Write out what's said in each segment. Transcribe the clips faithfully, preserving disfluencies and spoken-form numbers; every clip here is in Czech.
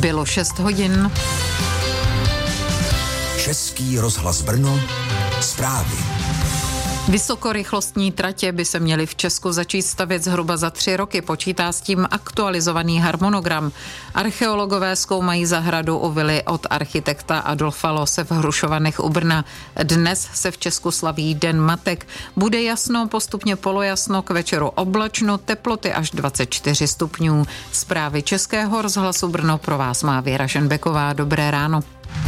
Bylo šest hodin. Český rozhlas Brno, zprávy. Vysokorychlostní tratě by se měly v Česku začít stavět zhruba za tři roky, počítá s tím aktualizovaný harmonogram. Archeologové zkoumají zahradu u vily od architekta Adolfa Loose v Hrušovanech u Brna. Dnes se v Česku slaví Den matek. Bude jasno, postupně polojasno, k večeru oblačno, teploty až dvacet čtyři stupňů. Zprávy Českého rozhlasu Brno pro vás má Věra Šenbeková. Dobré ráno.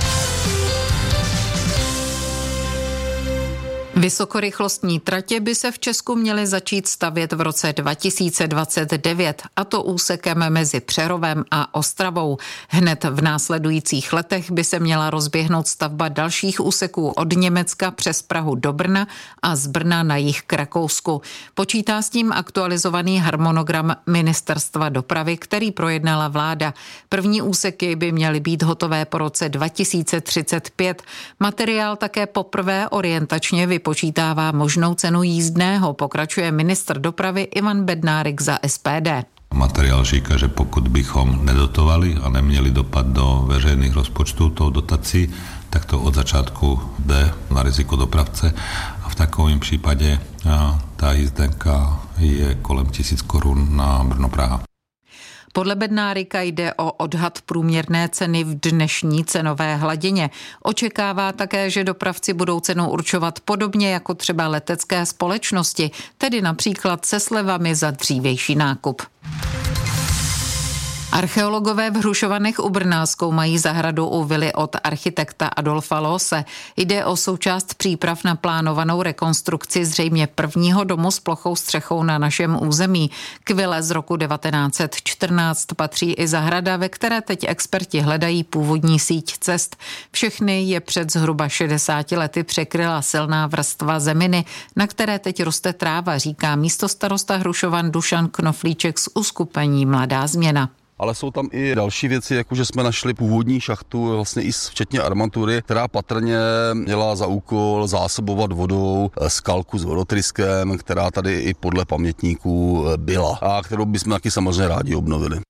Vysokorychlostní tratě by se v Česku měly začít stavět v roce dva tisíce dvacet devět, a to úsekem mezi Přerovem a Ostravou. Hned v následujících letech by se měla rozběhnout stavba dalších úseků od Německa přes Prahu do Brna a z Brna na jih k Rakousku. Počítá s tím aktualizovaný harmonogram Ministerstva dopravy, který projednala vláda. První úseky by měly být hotové po roce dva tisíce třicet pět. Materiál také poprvé orientačně vypočítává počítává možnou cenu jízdného, pokračuje ministr dopravy Ivan Bednárik za S P D. Materiál říká, že pokud bychom nedotovali a neměli dopad do veřejných rozpočtů tou dotací, tak to od začátku jde na riziko dopravce a v takovém případě ta jízdenka je kolem tisíc korun na Brno-Praha. Podle Bednárika jde o odhad průměrné ceny v dnešní cenové hladině. Očekává také, že dopravci budou cenu určovat podobně jako třeba letecké společnosti, tedy například se slevami za dřívější nákup. Archeologové v Hrušovanech u Brna zkoumají zahradu u vily od architekta Adolfa Loose. Jde o součást příprav na plánovanou rekonstrukci zřejmě prvního domu s plochou střechou na našem území. K vile z roku devatenáct set čtrnáct patří i zahrada, ve které teď experti hledají původní síť cest. Všechny je před zhruba šedesáti lety překryla silná vrstva zeminy, na které teď roste tráva, říká místostarosta Hrušovan Dušan Knoflíček z uskupení Mladá změna. Ale jsou tam i další věci, jako že jsme našli původní šachtu, vlastně i včetně armatury, která patrně měla za úkol zásobovat vodou skalku s vodotryskem, která tady i podle pamětníků byla a kterou bychom taky samozřejmě rádi obnovili.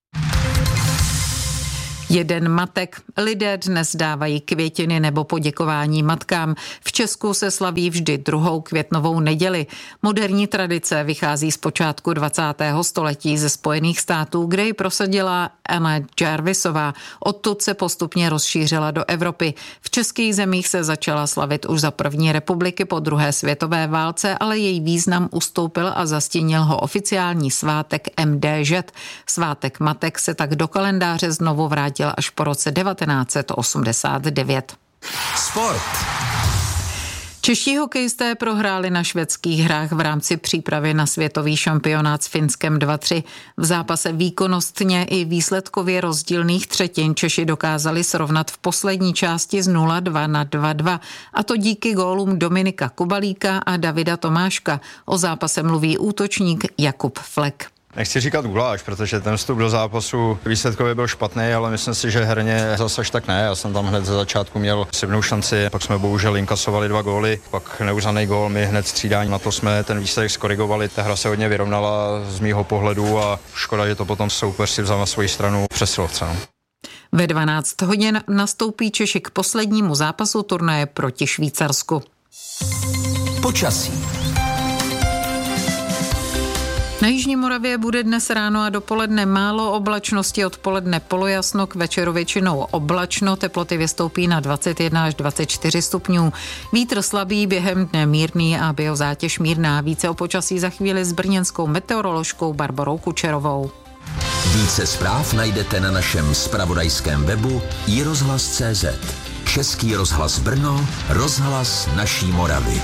Jeden matek. Lidé dnes dávají květiny nebo poděkování matkám. V Česku se slaví vždy druhou květnovou neděli. Moderní tradice vychází z počátku dvacátého století ze Spojených států, kde ji prosadila Anna Jarvisová. Odtud se postupně rozšířila do Evropy. V českých zemích se začala slavit už za první republiky po druhé světové válce, ale její význam ustoupil a zastínil ho oficiální svátek M D Ž. Svátek matek se tak do kalendáře znovu vrátil až po roce devatenáct set osmdesát devět. Sport. Čeští hokejisté prohráli na švédských hrách v rámci přípravy na světový šampionát s Finskem dva tři. V zápase výkonnostně i výsledkově rozdílných třetin Češi dokázali srovnat v poslední části z nula dva na dva dva. A to díky gólům Dominika Kubalíka a Davida Tomáška. O zápase mluví útočník Jakub Flek. Nechci říkat guláš, protože ten vstup do zápasu výsledkově byl špatný, ale myslím si, že herně zase až tak ne. Já jsem tam hned ze začátku měl slibnou šanci, pak jsme bohužel inkasovali dva góly, pak neuznaný gól, my hned střídání, na to jsme ten výsledek skorigovali. Ta hra se hodně vyrovnala z mýho pohledu a škoda, že to potom soupeř si vzal na svoji stranu přesilovce. No. Ve dvanáct hodin nastoupí Češi k poslednímu zápasu turnaje proti Švýcarsku. Počasí. Na jižní Moravě bude dnes ráno a dopoledne málo oblačnosti, odpoledne polojasno, k večeru většinou oblačno, teploty vystoupí na dvacet jedna až dvacet čtyři stupňů. Vítr slabý, během dne mírný a biozátěž mírná. Více o počasí za chvíli s brněnskou meteoroložkou Barborou Kučerovou. Více zpráv najdete na našem zpravodajském webu i rozhlas tečka cé zet. Český rozhlas Brno, rozhlas naší Moravy.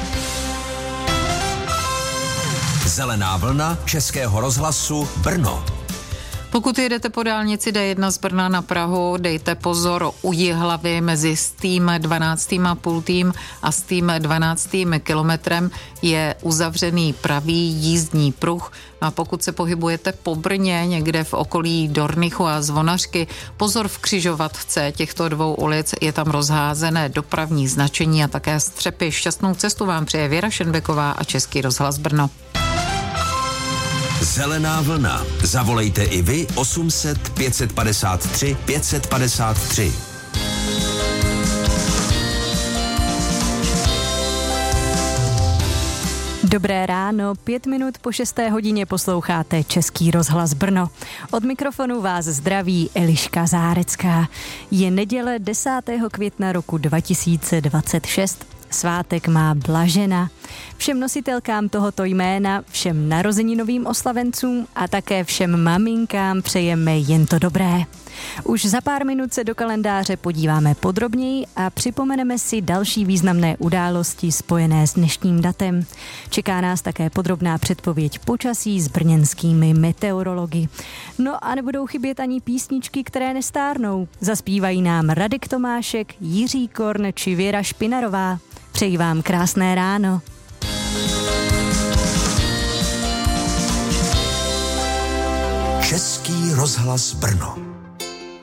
Zelená vlna Českého rozhlasu Brno. Pokud jedete po dálnici D jedna z Brna na Prahu, dejte pozor u Jihlavy mezi stým dvanáctým a půl tím a stým dvanáctým kilometrem je uzavřený pravý jízdní pruh. A pokud se pohybujete po Brně, někde v okolí Dornichu a Zvonařky, pozor v křižovatce těchto dvou ulic, je tam rozházené dopravní značení a také střepy. Šťastnou cestu vám přeje Věra Šenbeková a Český rozhlas Brno. Zelená vlna. Zavolejte i vy osm set pět padesát tři pět padesát tři. Dobré ráno, pět minut po šesté hodině posloucháte Český rozhlas Brno. Od mikrofonu vás zdraví Eliška Zárecká. Je neděle desátého května roku dva tisíce dvacet šest. Svátek má Blažena. Všem nositelkám tohoto jména, všem narozeninovým oslavencům a také všem maminkám přejeme jen to dobré. Už za pár minut se do kalendáře podíváme podrobněji a připomeneme si další významné události spojené s dnešním datem. Čeká nás také podrobná předpověď počasí s brněnskými meteorology. No a nebudou chybět ani písničky, které nestárnou. Zaspívají nám Radek Tomášek, Jiří Korn či Věra Špinarová. Přeji vám krásné ráno. Český rozhlas Brno.